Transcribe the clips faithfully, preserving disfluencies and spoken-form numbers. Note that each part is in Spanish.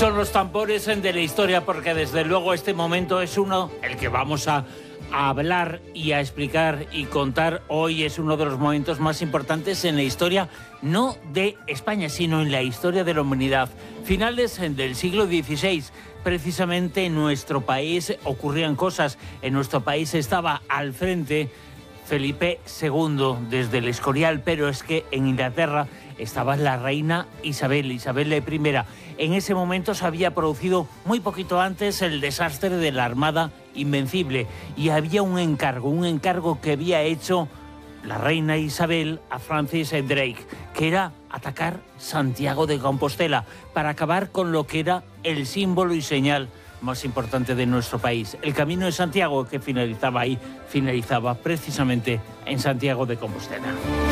Son los tambores de la historia, porque desde luego este momento es uno, el que vamos a, a hablar y a explicar y contar hoy, es uno de los momentos más importantes en la historia, no de España, sino en la historia de la humanidad. Finales del siglo dieciséis, precisamente en nuestro país ocurrían cosas, en nuestro país estaba al frente Felipe segundo desde el Escorial, pero es que en Inglaterra estaba la reina Isabel, Isabel la primera. En ese momento se había producido muy poquito antes el desastre de la Armada Invencible y había un encargo, un encargo que había hecho la reina Isabel a Francis Drake, que era atacar Santiago de Compostela para acabar con lo que era el símbolo y señal más importante de nuestro país. El Camino de Santiago, que finalizaba ahí, finalizaba precisamente en Santiago de Compostela.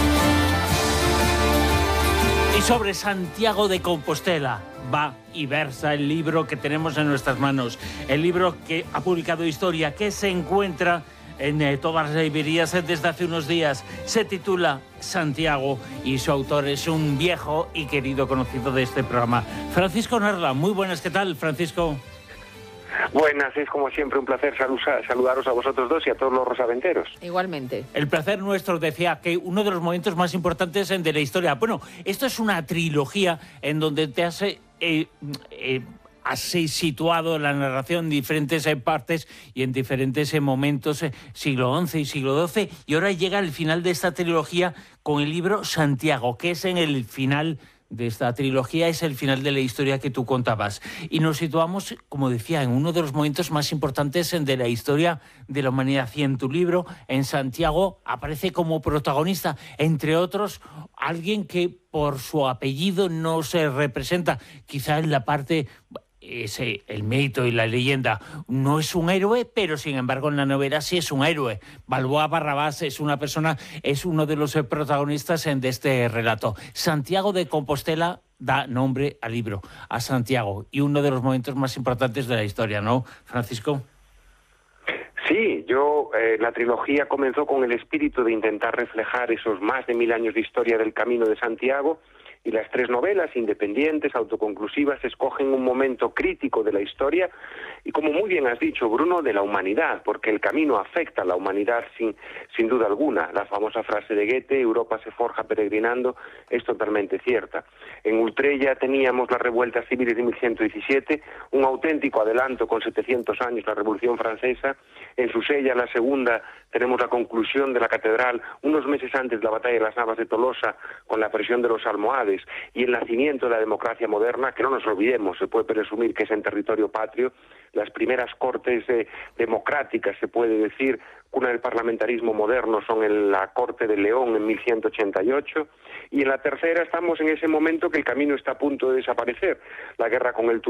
Y sobre Santiago de Compostela va y versa el libro que tenemos en nuestras manos, el libro que ha publicado Historia, que se encuentra en eh, todas las librerías desde hace unos días. Se titula Santiago y su autor es un viejo y querido conocido de este programa, Francisco Narla. Muy buenas, ¿qué tal, Francisco? Buenas, es como siempre un placer saludaros a vosotros dos y a todos los rosaventeros. Igualmente. El placer nuestro, decía, que uno de los momentos más importantes de la historia. Bueno, esto es una trilogía en donde te has, eh, eh, has situado la narración en diferentes eh, partes y en diferentes eh, momentos, eh, siglo once y siglo doce, y ahora llega el final de esta trilogía con el libro Santiago, que es en el final de esta trilogía, es el final de la historia que tú contabas. Y nos situamos, como decía, en uno de los momentos más importantes de la historia de la humanidad. Y en tu libro, en Santiago, aparece como protagonista, entre otros, alguien que por su apellido no se representa, quizá en la parte... Ese, el mito y la leyenda, no es un héroe, pero sin embargo en la novela sí es un héroe. Balboa Barrabás es una persona, es uno de los protagonistas de este relato. Santiago de Compostela da nombre al libro, a Santiago, y uno de los momentos más importantes de la historia, ¿no, Francisco? Sí, yo, eh, la trilogía comenzó con el espíritu de intentar reflejar esos más de mil años de historia del Camino de Santiago, y las tres novelas, independientes, autoconclusivas, escogen un momento crítico de la historia y, como muy bien has dicho, Bruno, de la humanidad, porque el camino afecta a la humanidad sin, sin duda alguna. La famosa frase de Goethe, Europa se forja peregrinando, es totalmente cierta. En Utrella teníamos las revueltas civiles de mil ciento diecisiete, un auténtico adelanto con setecientos años, la Revolución Francesa. En Susella, la segunda, tenemos la conclusión de la catedral, unos meses antes de la batalla de las Navas de Tolosa, con la presión de los almohades, y el nacimiento de la democracia moderna, que no nos olvidemos, se puede presumir que es en territorio patrio, las primeras cortes eh, democráticas, se puede decir, cuna del parlamentarismo moderno, son en la Corte de León en mil ciento ochenta y ocho, y en la tercera estamos en ese momento que el camino está a punto de desaparecer, la guerra con el